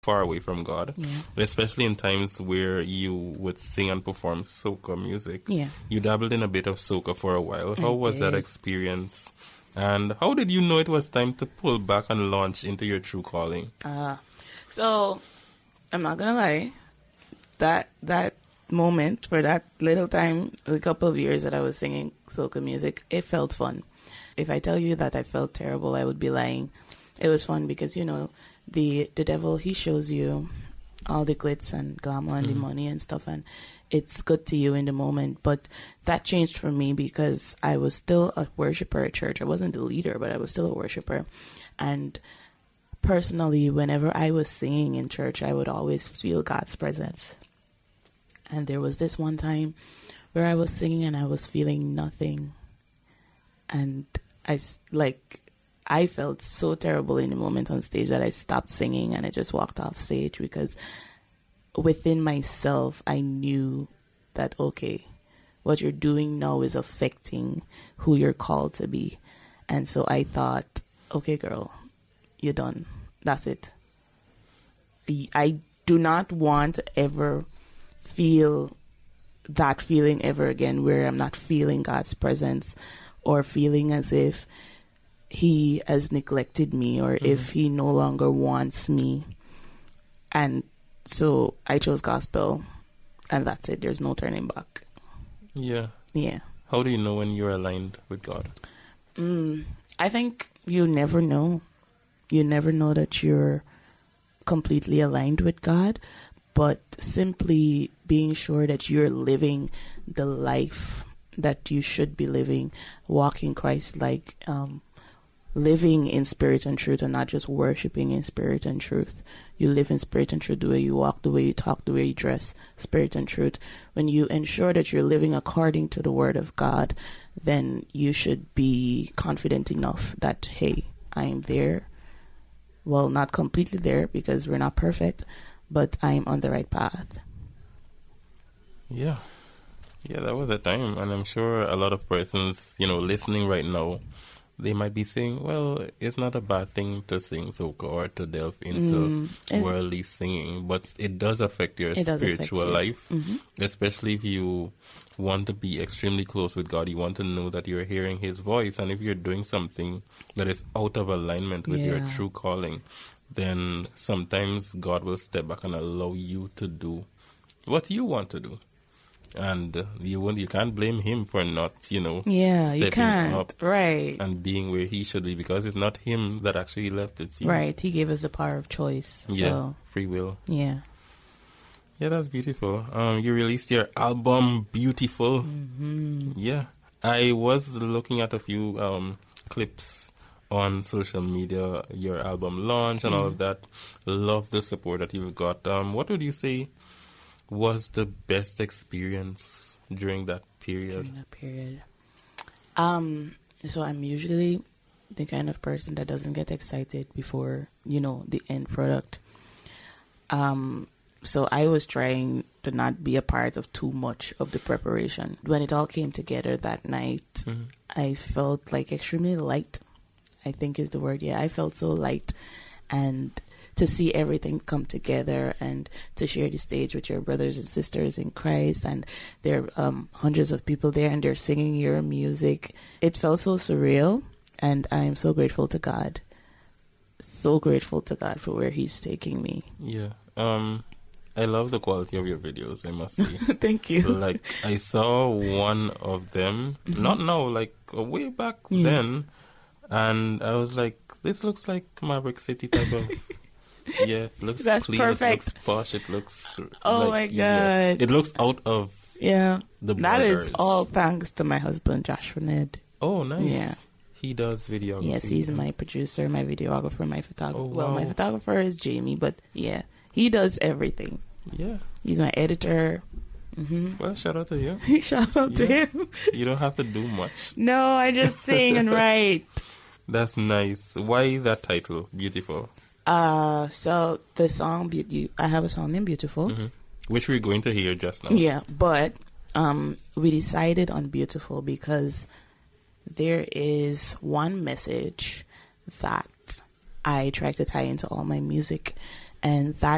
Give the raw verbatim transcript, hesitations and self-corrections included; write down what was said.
far away from God, yeah. especially in times where you would sing and perform soca music. Yeah. You dabbled in a bit of soca for a while. How I was that did. experience? And how did you know it was time to pull back and launch into your true calling? Uh, so, I'm not going to lie. That that moment, for that little time, a couple of years that I was singing soca music, it felt fun. If I tell you that I felt terrible, I would be lying. It was fun because, you know, the the devil, he shows you all the glitz and glamour and mm-hmm. the money and stuff, and it's good to you in the moment. But that changed for me because I was still a worshiper at church. I wasn't the leader, but I was still a worshiper. And personally, whenever I was singing in church, I would always feel God's presence. And there was this one time where I was singing and I was feeling nothing. And I, like, I felt so terrible in the moment on stage that I stopped singing and I just walked off stage because within myself, I knew that, okay, what you're doing now is affecting who you're called to be. And so I thought, okay, girl, you're done. That's it. I do not want to ever feel that feeling ever again where I'm not feeling God's presence or feeling as if he has neglected me or mm-hmm. if he no longer wants me. And so I chose gospel and that's it. There's no turning back. Yeah. Yeah. How do you know when you're aligned with God? Mm, I think you never know. You never know that you're completely aligned with God, but simply being sure that you're living the life that you should be living, walking Christ-like, um, living in spirit and truth and not just worshiping in spirit and truth. You live in spirit and truth, the way you walk, the way you talk, the way you dress, spirit and truth. When you ensure that you're living according to the word of God, then you should be confident enough that, hey, I am there. Well, not completely there because we're not perfect, but I'm on the right path. Yeah. Yeah, that was a time. And I'm sure a lot of persons, you know, listening right now, they might be saying, well, it's not a bad thing to sing soca or to delve into mm, worldly singing, but it does affect your spiritual affect you. life, mm-hmm. especially if you want to be extremely close with God. You want to know that you're hearing his voice. And if you're doing something that is out of alignment with yeah. your true calling, then sometimes God will step back and allow you to do what you want to do. And uh, you won't, you can't blame him for not, you know, yeah, stepping you can't. up right. and being where he should be, because it's not him that actually left it. Right. He gave us the power of choice. Yeah. So. Free will. Yeah. Yeah, that's beautiful. Um, you released your album, Beautiful. Mm-hmm. Yeah. I was looking at a few um, clips on social media, your album launch and mm. all of that. Love the support that you've got. Um, what would you say was the best experience during that period? During that period. Um, so I'm usually the kind of person that doesn't get excited before, you know, the end product. Um, so I was trying to not be a part of too much of the preparation. When it all came together that night, mm-hmm. I felt like extremely light, I think is the word. Yeah, I felt so light. And to see everything come together and to share the stage with your brothers and sisters in Christ, and there are um, hundreds of people there and they're singing your music. It felt so surreal, and I am so grateful to God. So grateful to God for where he's taking me. Yeah. Um, I love the quality of your videos, I must say. Thank you. Like, I saw one of them, mm-hmm. not now, like way back yeah. then, and I was like, this looks like Maverick City type of... Yeah, it looks That's clean, perfect. It looks posh, it looks... Oh like, my God. Yeah, it looks out of yeah. the That borders. is all thanks to my husband, Joshua Ned. Oh, nice. Yeah. He does videography. Yes, he's my producer, my videographer, my photographer. Oh, wow. Well, my photographer is Jamie, but yeah, he does everything. Yeah. He's my editor. Mm-hmm. Well, shout out to you. Shout out yeah. to him. You don't have to do much. No, I just sing and write. That's nice. Why that title, Beautiful? Uh, so the song, Be- I have a song named Beautiful. Mm-hmm. Which we're going to hear just now. Yeah, but um, we decided on Beautiful because there is one message that I try to tie into all my music, and that